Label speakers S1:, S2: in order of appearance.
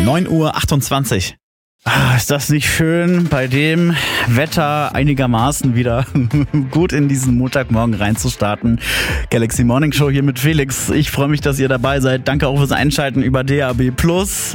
S1: 9:28 Uhr. Ist das nicht schön, bei dem Wetter einigermaßen wieder gut in diesen Montagmorgen reinzustarten. Galaxy Morning Show hier mit Felix. Ich freue mich, dass ihr dabei seid. Danke auch fürs Einschalten über DAB+.